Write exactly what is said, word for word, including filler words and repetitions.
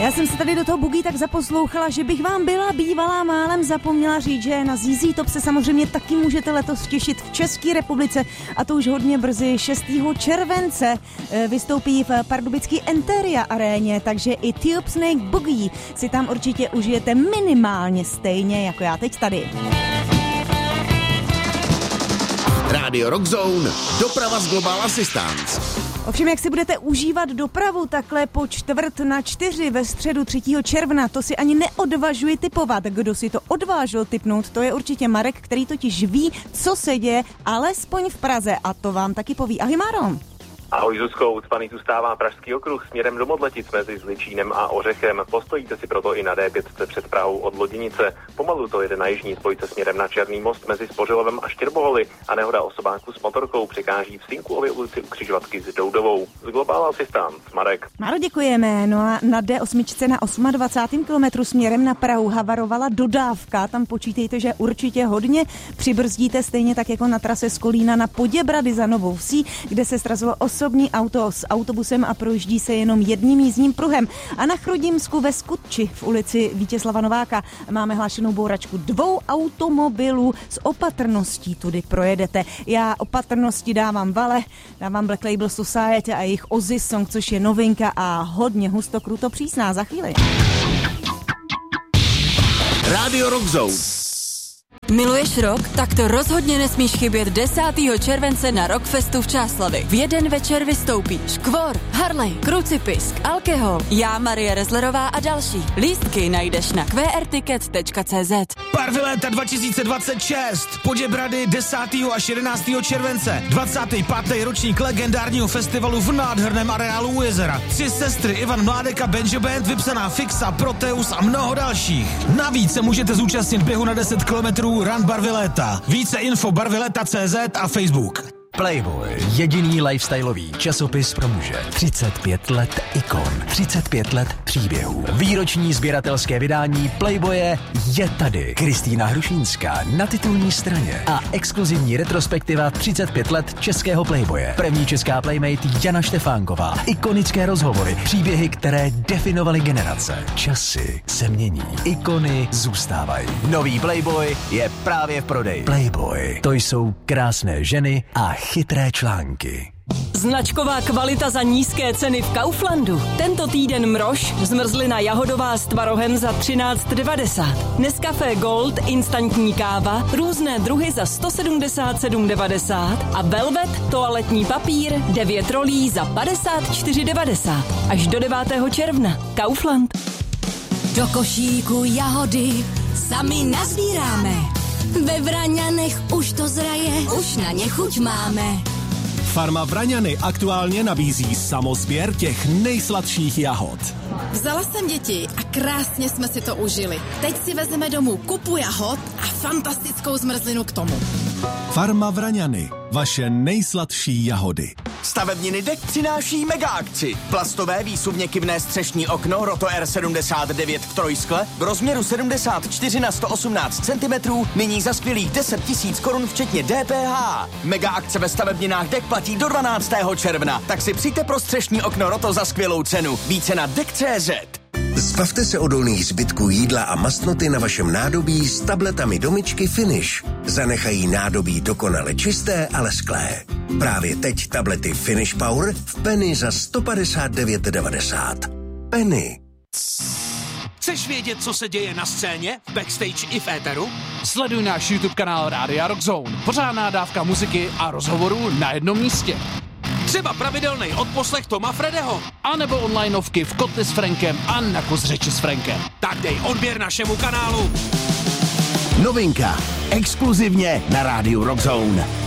Já jsem se tady do toho bugy tak zaposlouchala, že bych vám byla bývalá málem zapomněla říct, že na Z Z Top se samozřejmě taky můžete letos těšit v České republice, a to už hodně brzy. šestého července vystoupí v pardubické Enteria aréně, takže i Tube Snake Boogie si tam určitě užijete minimálně stejně jako já teď tady. Rádio Rock Zone, doprava z Global Assistance. Ovšem, jak si budete užívat dopravu takhle po čtvrt na čtyři ve středu třetího června, to si ani neodvažuji tipovat. Kdo si to odvážil tipnout, to je určitě Marek, který totiž ví, co se děje, alespoň v Praze, a to vám taky poví. Ahoj, Máro. Ahoj Zuzko, ucpaný zůstává Pražský okruh směrem do Modletic mezi Zličínem a Ořechem. Postojíte si proto i na D pět před Prahou od Lodinice. Pomalu to jede na jižní spojce směrem na Černý most mezi Spořilovem a Štěrboholy a nehoda osobáku s motorkou překáží v Sinkuově ulici u křižovatky s Doudovou. Z Global Assistance, Marek. Máro, děkujeme. No a na D osm na dvacátém osmém kilometru směrem na Prahu havarovala dodávka. Tam počítejte, že určitě hodně přibrzdíte, stejně tak jako na trase z Kolína na Poděbrady za Novou Vsí, kde se srazilo osobní auto s autobusem a projíždí se jenom jedním jízdním pruhem. A na Chrudimsku ve Skutči v ulici Vítězslava Nováka máme hlášenou bouračku dvou automobilů. S opatrností tudy projedete. Já opatrnosti dávám Vale, dávám Black Label Society a jejich Ozzy Song, což je novinka a hodně husto kruto přísná. Za chvíli. Rádio Rock Zone. Miluješ rock? Tak to rozhodně nesmíš chybět desátého července na Rockfestu v Čáslavi. V jeden večer vystoupí Škvor, Harley, Krucipisk, Alkohol, já, Marie Rezlerová a další. Lístky najdeš na q r ticket tečka c z. Barvy léta dva tisíce dvacet šest. Poděbrady desátého až jedenáctého července. dvacátý pátý ročník legendárního festivalu v nádherném areálu u jezera. Tři sestry, Ivan Mládek a Benjo Band, vypsaná Fixa, Proteus a mnoho dalších. Navíc se můžete zúčastnit běhu na deset kilometrů Run Barvy léta. Více info barvyleta tečka cé zet a Facebook. Playboy, jediný lifestyleový časopis pro muže. třicet pět let ikon, třicet pět let příběhů. Výroční sběratelské vydání Playboye je tady. Kristýna Hrušínská na titulní straně a exkluzivní retrospektiva třicet pět let českého Playboye. První česká playmate Jana Štefánková. Ikonické rozhovory, příběhy, které definovaly generace. Časy se mění, ikony zůstávají. Nový Playboy je právě v prodeji. Playboy, to jsou krásné ženy a chytré články. Značková kvalita za nízké ceny v Kauflandu. Tento týden mrož, zmrzlina jahodová s tvarohem za třináct devadesát. Nescafé Gold, instantní káva, různé druhy za sto sedmdesát sedm devadesát a Velvet, toaletní papír, devět rolí za padesát čtyři devadesát. Až do devátého června. Kaufland. Do košíku jahody sami nazbíráme. Ve Vraňanech už to zraje, už na ně chuť máme. Farma Vraňany aktuálně nabízí samosběr těch nejsladších jahod. Vzala jsem děti a krásně jsme si to užili. Teď si vezmeme domů kupu jahod a fantastickou zmrzlinu k tomu. Farma Vraňany, vaše nejsladší jahody. Stavebniny D E K přináší mega akci. Plastové výsuvně kivné střešní okno Roto R sedmdesát devět v trojskle v rozměru sedmdesát čtyři na sto osmnáct centimetrů nyní za skvělých deset tisíc korun včetně D P H. Mega akce ve stavebninách D E K platí do dvanáctého června, tak si přijďte pro střešní okno Roto za skvělou cenu. Více na D E K tečka cé zet. Zbavte se odolných zbytků jídla a mastnoty na vašem nádobí s tabletami Domičky Finish. Zanechají nádobí dokonale čisté a lesklé. Právě teď tablety Finish Power v Penny za sto padesát devět devadesát. Penny. Chceš vědět, co se děje na scéně, backstage i v éteru? Sleduj náš YouTube kanál Rádia Rock Zone. Pořádná dávka muziky a rozhovorů na jednom místě. Třeba pravidelný odposlech Toma Fredeho. A nebo onlineovky v Kotli s Frankem a na Kus řeči s Frankem. Tak dej odběr našemu kanálu. Novinka. Exkluzivně na Rádiu Rock Zone.